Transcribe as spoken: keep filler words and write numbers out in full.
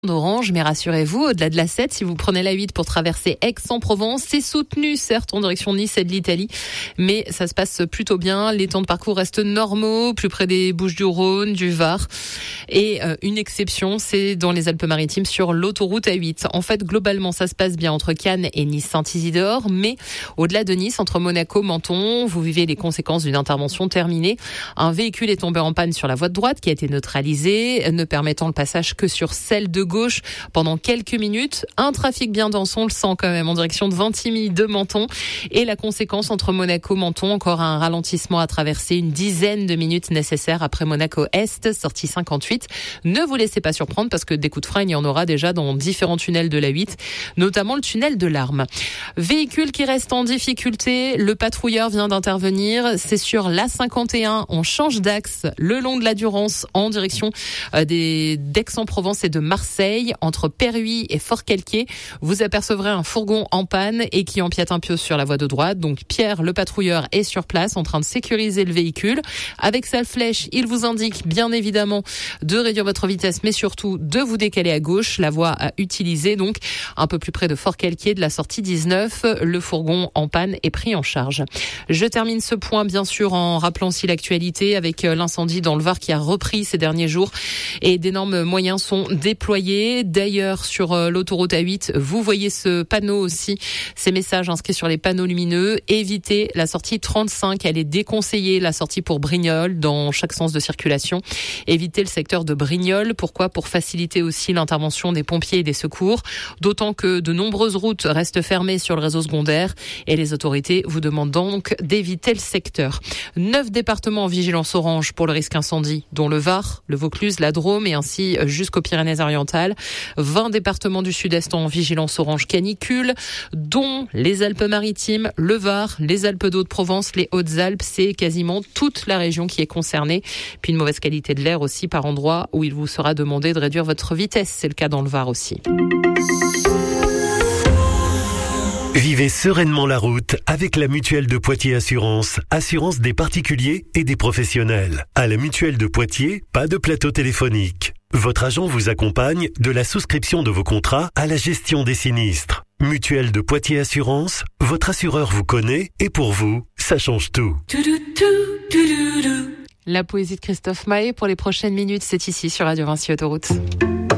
d'Orange, mais rassurez-vous, au-delà de la sept, si vous prenez la huit pour traverser Aix-en-Provence, c'est soutenu, certes, en direction de Nice et de l'Italie, mais ça se passe plutôt bien. Les temps de parcours restent normaux, plus près des Bouches-du-Rhône, du Var. Et euh, une exception, c'est dans les Alpes-Maritimes sur l'autoroute A huit. En fait, globalement, ça se passe bien entre Cannes et Nice-Saint-Isidore, mais au-delà de Nice, entre Monaco, Menton, vous vivez les conséquences d'une intervention terminée. Un véhicule est tombé en panne sur la voie de droite qui a été neutralisée, ne permettant le passage que sur celle de gauche pendant quelques minutes. Un trafic bien dense, on le sent quand même, en direction de Ventimille de Menton. Et la conséquence entre Monaco, Menton, encore un ralentissement à traverser, une dizaine de minutes nécessaires après Monaco Est, sortie cinquante-huit. Ne vous laissez pas surprendre parce que des coups de frein, il y en aura déjà dans différents tunnels de la huit, notamment le tunnel de l'Arme. Véhicule qui reste en difficulté, le patrouilleur vient d'intervenir. C'est sur l'A cinquante et un, on change d'axe le long de la Durance en direction des d'Aix-en-Provence et de Marseille. Entre Perhuis et Fort-Calquier, vous apercevrez un fourgon en panne et qui empiète un peu sur la voie de droite. Donc Pierre, le patrouilleur, est sur place en train de sécuriser le véhicule. Avec sa flèche, il vous indique bien évidemment de réduire votre vitesse, mais surtout de vous décaler à gauche. La voie à utiliser, donc un peu plus près de Fort-Calquier, de la sortie dix-neuf. Le fourgon en panne est pris en charge. Je termine ce point bien sûr en rappelant aussi l'actualité avec l'incendie dans le Var qui a repris ces derniers jours et d'énormes moyens sont déployés. D'ailleurs, sur l'autoroute A huit, vous voyez ce panneau aussi, ces messages inscrits sur les panneaux lumineux. Évitez la sortie trente-cinq, elle est déconseillée, la sortie pour Brignoles dans chaque sens de circulation. Évitez le secteur de Brignoles. Pourquoi ? Pour faciliter aussi l'intervention des pompiers et des secours. D'autant que de nombreuses routes restent fermées sur le réseau secondaire et les autorités vous demandent donc d'éviter le secteur. Neuf départements en vigilance orange pour le risque incendie, dont le Var, le Vaucluse, la Drôme et ainsi jusqu'aux Pyrénées-Orientales. vingt départements du sud-est en vigilance orange canicule, dont les Alpes-Maritimes, le Var, les Alpes d'Haute-Provence, les Hautes-Alpes. C'est quasiment toute la région qui est concernée. Puis une mauvaise qualité de l'air aussi par endroits où il vous sera demandé de réduire votre vitesse. C'est le cas dans le Var aussi. Vivez sereinement la route avec la Mutuelle de Poitiers Assurance. Assurance des particuliers et des professionnels. À la Mutuelle de Poitiers, pas de plateau téléphonique. Votre agent vous accompagne de la souscription de vos contrats à la gestion des sinistres. Mutuelle de Poitiers Assurance, votre assureur vous connaît et pour vous, ça change tout. La poésie de Christophe Maé pour les prochaines minutes, c'est ici sur Radio Vinci Autoroute.